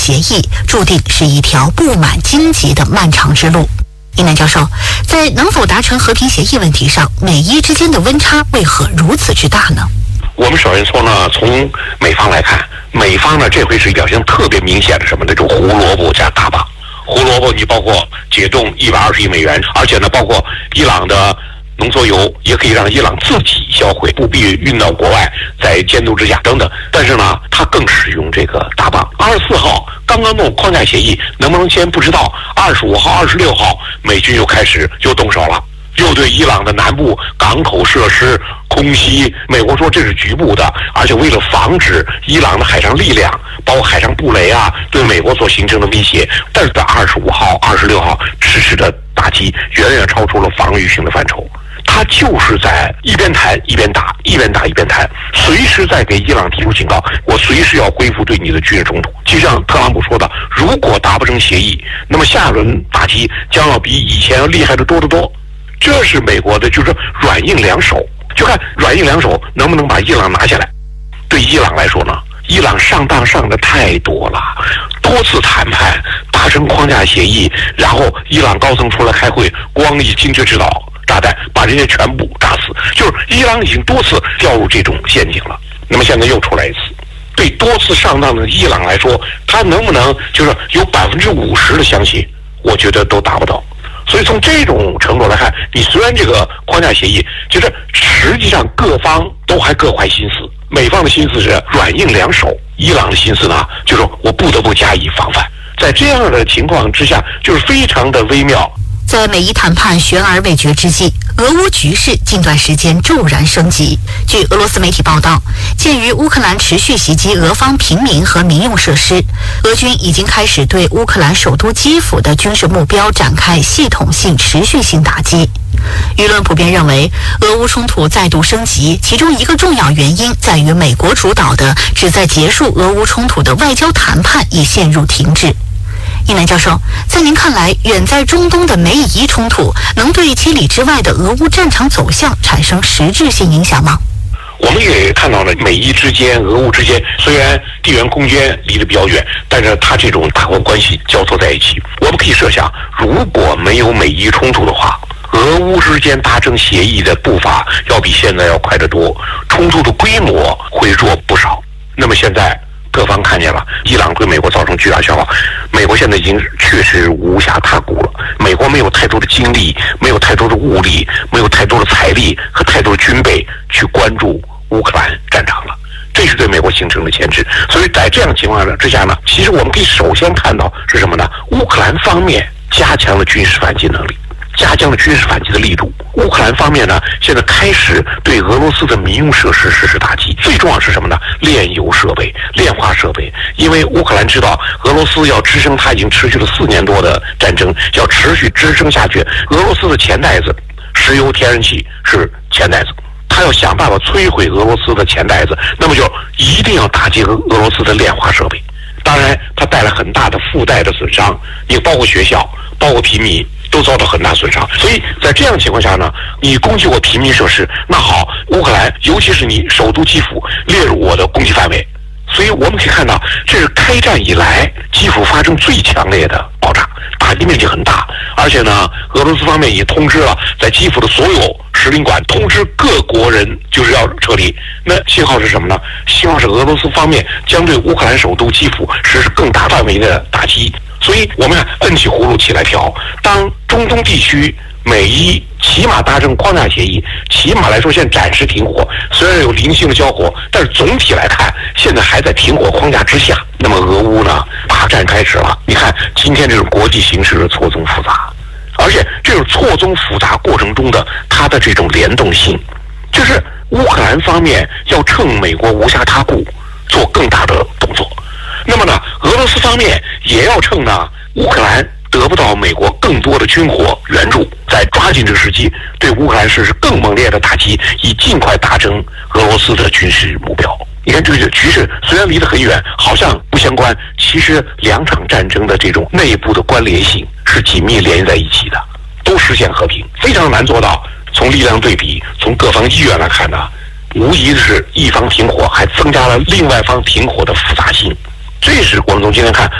协议，注定是一条布满荆棘的漫长之路。伊南教授，在能否达成和平协议问题上，美伊之间的温差为何如此之大呢？ 我们首先说呢，从美方来看，美方呢这回是表现特别明显的什么那种胡萝卜加大棒。胡萝卜你包括解冻120亿美元，而且呢包括伊朗的浓缩铀也可以让伊朗自己销毁，不必运到国外，在监督之下等等。但是呢，他更使用这个大棒。24号刚刚弄框架协议，能不能签不知道。25号、26号，美军又开始就动手了，又对伊朗的南部港口设施空袭。美国说这是局部的，而且为了防止伊朗的海上力量，包括海上布雷啊，对美国所形成的威胁。但是在25号、26号实施的打击远远超出了防御性的范畴。他就是在一边谈一边打，一边打一边谈，随时在给伊朗提出警告，我随时要恢复对你的军事冲突。就像特朗普说的，如果达不成协议，那么下轮打击将要比以前要厉害的多得多。这是美国的，就是软硬两手，就看软硬两手能不能把伊朗拿下来。对伊朗来说呢，伊朗上当上的太多了，多次谈判达成框架协议，然后伊朗高层出来开会，光以精确制导炸弹把人家全部炸死，就是伊朗已经多次掉入这种陷阱了。那么现在又出来一次，对多次上当的伊朗来说，他能不能就是有50%的相信？我觉得都达不到。所以从这种程度来看，你虽然这个框架协议，就是实际上各方都还各怀心思。美方的心思是软硬两手，伊朗的心思呢，就是我不得不加以防范。在这样的情况之下，就是非常的微妙。 在美伊谈判悬而未决之际，俄乌局势近段时间骤然升级。据俄罗斯媒体报道，鉴于乌克兰持续袭击俄方平民和民用设施，俄军已经开始对乌克兰首都基辅的军事目标展开系统性、持续性打击。舆论普遍认为，俄乌冲突再度升级，其中一个重要原因在于美国主导的旨在结束俄乌冲突的外交谈判已陷入停滞。伊南教授，在您看来，远在中东的美伊冲突能对千里之外的俄乌战场走向产生实质性影响吗？ 我们也看到了美伊之间、俄乌之间，虽然地缘空间离得比较远，但是它这种大国关系交错在一起。我们可以设想，如果没有美伊冲突的话，俄乌之间达成协议的步伐要比现在要快得多，冲突的规模会弱不少。那么现在各方看见了，伊朗对美国造成巨大消耗，美国现在已经确实无暇他顾了。美国没有太多的精力，没有太多的物力，没有太多的财力和太多的军备去关注乌克兰战场了，这是对美国形成的牵制。所以在这样情况之下呢，其实我们可以首先看到是什么呢？乌克兰方面加强了军事反击能力，加强了军事反击的力度。乌克兰方面呢，现在开始对俄罗斯的民用设施实施打击。最重要是什么呢？炼油设备、炼化设备。因为乌克兰知道俄罗斯要支撑它已经持续了4年多的战争，要持续支撑下去。俄罗斯的钱袋子，石油、天然气是钱袋子，他要想办法摧毁俄罗斯的钱袋子，那么就一定要打击俄罗斯的炼化设备。当然，它带来很大的附带的损伤，也包括学校，包括平民。都遭到很大损伤，所以在这样情况下呢，你攻击我平民设施，那好，乌克兰尤其是你首都基辅列入我的攻击范围，所以我们可以看到，这是开战以来基辅发生最强烈的爆炸，打击面积很大，而且呢，俄罗斯方面也通知了在基辅的所有使领馆，通知各国人就是要撤离。那信号是什么呢？信号是俄罗斯方面将对乌克兰首都基辅实施更大范围的打击。所以我们看摁起葫芦起来瓢，当中东地区美伊起码达成框架协议，起码来说现在暂时停火，虽然有零星的交火，但是总体来看现在还在停火框架之下。那么俄乌呢，大战开始了。你看今天这种国际形势的错综复杂，而且这种错综复杂过程中的它的这种联动性，就是乌克兰方面要趁美国无暇他顾做更大的动作。那么呢，俄罗斯方面也要趁呢乌克兰得不到美国更多的军火援助，在抓紧这个时机对乌克兰实施更猛烈的打击，以尽快达成俄罗斯的军事目标。你看这个局势虽然离得很远，好像不相关，其实两场战争的这种内部的关联性是紧密联系在一起的，都实现和平，非常难做到。从力量对比，从各方意愿来看呢，无疑是一方停火，还增加了另外方停火的复杂性。这是我们从今天看